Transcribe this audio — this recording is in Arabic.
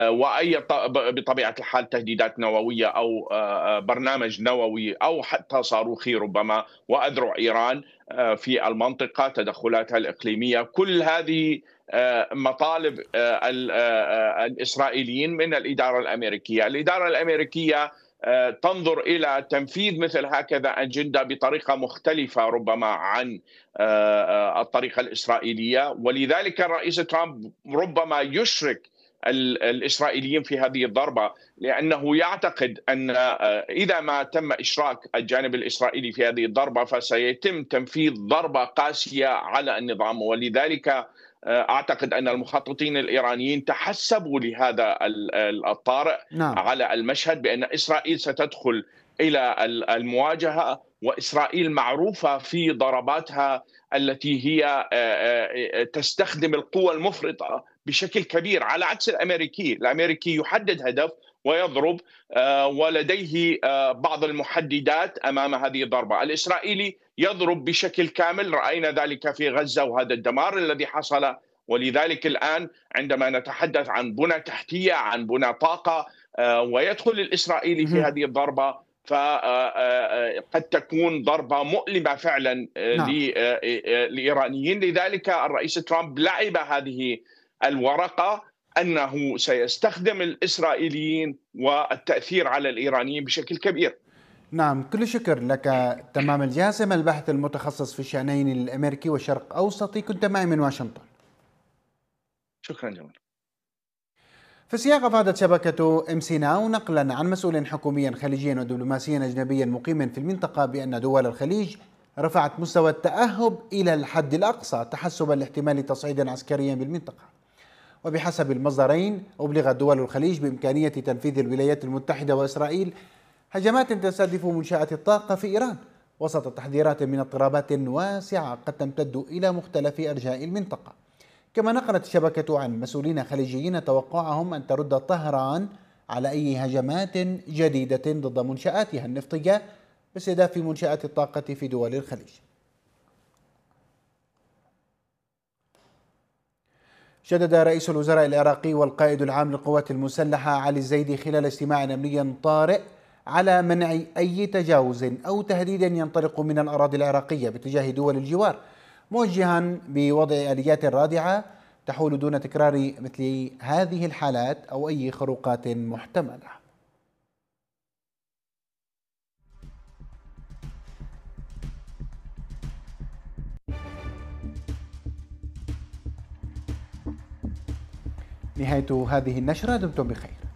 واي بطبيعه الحال تهديدات نوويه او برنامج نووي او حتى صاروخي ربما، واذرع ايران في المنطقه، تدخلاتها الاقليميه، كل هذه مطالب الاسرائيليين من الاداره الامريكيه. الاداره الامريكيه تنظر الى تنفيذ مثل هكذا اجنده بطريقه مختلفه ربما عن الطريقه الاسرائيليه، ولذلك الرئيس ترامب ربما يشرك الإسرائيليين في هذه الضربة، لأنه يعتقد أن إذا ما تم إشراك الجانب الإسرائيلي في هذه الضربة فسيتم تنفيذ ضربة قاسية على النظام. ولذلك أعتقد أن المخططين الإيرانيين تحسبوا لهذا الطارئ نعم. على المشهد، بأن إسرائيل ستدخل إلى المواجهة، وإسرائيل معروفة في ضرباتها التي هي تستخدم القوة المفرطة بشكل كبير، على عكس الأمريكي يحدد هدف ويضرب، ولديه بعض المحددات أمام هذه الضربة. الإسرائيلي يضرب بشكل كامل، رأينا ذلك في غزة وهذا الدمار الذي حصل. ولذلك الآن عندما نتحدث عن بنى تحتية، عن بنى طاقة، ويدخل الإسرائيلي في هذه الضربة، فقد تكون ضربة مؤلمة فعلا نعم. للإيرانيين. لذلك الرئيس ترامب لعب هذه الورقة، أنه سيستخدم الإسرائيليين والتأثير على الإيرانيين بشكل كبير. نعم، كل شكر لك تمام الجاسم، الباحث المتخصص في الشأنين الأمريكي والشرق أوسطي، كنت معي من واشنطن. شكرا جميل. في السياق، أفادت شبكة MC Now نقلا عن مسؤول حكومي خليجي ودبلوماسي أجنبي مقيم في المنطقة بأن دول الخليج رفعت مستوى التأهب إلى الحد الأقصى تحسبا لاحتمال تصعيد عسكري بالمنطقة. وبحسب المصدرين، أبلغت دول الخليج بإمكانية تنفيذ الولايات المتحدة وإسرائيل هجمات تستهدف منشآت الطاقة في إيران، وسط تحذيرات من اضطرابات واسعة قد تمتد إلى مختلف أرجاء المنطقة. كما نقلت الشبكة عن مسؤولين خليجيين توقعهم أن ترد طهران على أي هجمات جديدة ضد منشآتها النفطية باستهداف منشآت الطاقة في دول الخليج. شدد رئيس الوزراء العراقي والقائد العام للقوات المسلحة علي الزيدي خلال اجتماع أمني طارئ على منع أي تجاوز أو تهديد ينطلق من الأراضي العراقية باتجاه دول الجوار، موجها بوضع آليات رادعة تحول دون تكرار مثل هذه الحالات أو أي خروقات محتملة. نهاية هذه النشرة، دمتم بخير.